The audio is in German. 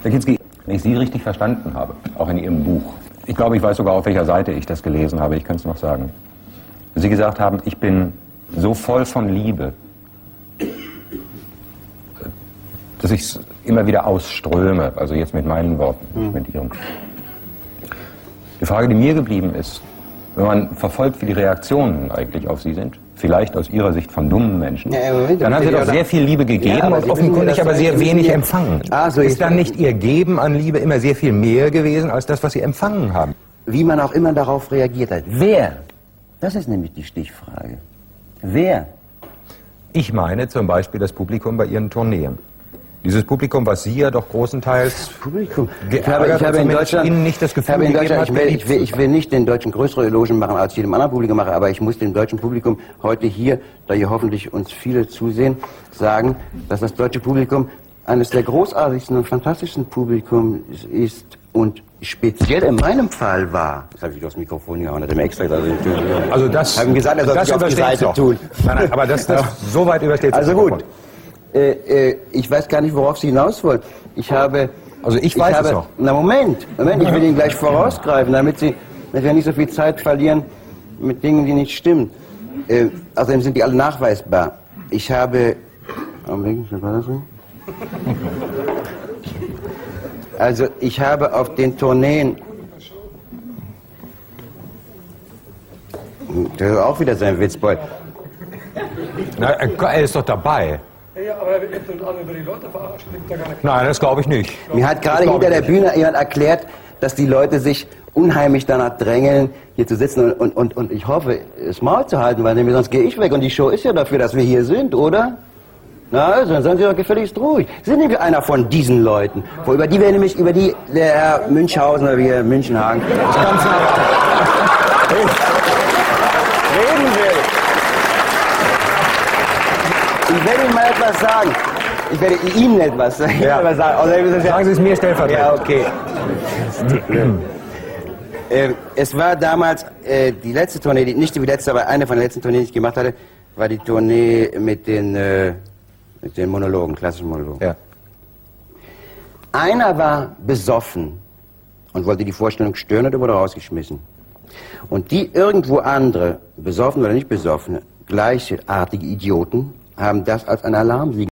Herr Kinski, wenn ich Sie richtig verstanden habe, auch in Ihrem Buch, ich glaube, ich weiß sogar, auf welcher Seite ich das gelesen habe, ich kann es noch sagen. Sie gesagt haben, ich bin so voll von Liebe, dass ich es immer wieder ausströme, also jetzt mit meinen Worten, nicht mit Ihren. Die Frage, die mir geblieben ist, wenn man verfolgt, wie die Reaktionen eigentlich auf Sie sind, vielleicht aus Ihrer Sicht von dummen Menschen, dann haben Sie doch sehr viel Liebe gegeben und offenkundig aber sehr wenig empfangen. Ist dann nicht Ihr Geben an Liebe immer sehr viel mehr gewesen, als das, was Sie empfangen haben? Wie man auch immer darauf reagiert hat. Wer? Das ist nämlich die Stichfrage. Wer? Ich meine zum Beispiel das Publikum bei Ihren Tourneen. Dieses Publikum, was Sie ja doch großenteils Publikum. Ich habe in Deutschland Ihnen nicht das Gefühl gegeben hat, ich will nicht den Deutschen größere Elogen machen, als jedem anderen Publikum mache, aber ich muss dem deutschen Publikum heute hier, da hier hoffentlich uns viele zusehen, sagen, dass das deutsche Publikum eines der großartigsten und fantastischsten Publikums ist und speziell in meinem Fall war. Das habe ich durchs Mikrofon gehauen, hat er mir extra gesagt. Also das, habe ihm gesagt, er soll sich auf die Seite tun. Nein, aber das so weit übersteht. Also gut. Ich weiß gar nicht, worauf Sie hinaus wollen. Ich weiß es noch. Na Moment, ich will Ihnen gleich vorausgreifen, damit wir nicht so viel Zeit verlieren mit Dingen, die nicht stimmen. Außerdem sind die alle nachweisbar. Ich habe... Was war das so? Also ich habe auf den Tourneen... Das ist auch wieder sein Witzbold. Na, er ist doch dabei. Ja, aber er wird dann alle über die Leute verarscht, nimmt er gar nicht. Nein, das glaube ich nicht. Mir hat gerade hinter der Bühne jemand erklärt, dass die Leute sich unheimlich danach drängeln, hier zu sitzen und ich hoffe, das Maul zu halten, weil sonst gehe ich weg und die Show ist ja dafür, dass wir hier sind, oder? Na also, dann seien Sie doch gefälligst ruhig. Sie sind nämlich einer von diesen Leuten, über die der Herr Münchhausen oder wie Münchenhagen das ganz reden will. Ich werde Ihnen mal etwas sagen. Ich werde Ihnen etwas sagen. Ja. Sagen Sie es mir stellvertretend. Ja, okay. Es war damals die letzte Tournee, nicht die letzte, aber eine von den letzten Tourneen, die ich gemacht hatte, war die Tournee mit den Monologen, klassischen Monologen. Ja. Einer war besoffen und wollte die Vorstellung stören und wurde rausgeschmissen. Und die irgendwo andere, besoffen oder nicht besoffene, gleichartige Idioten, haben das als ein Alarmsignal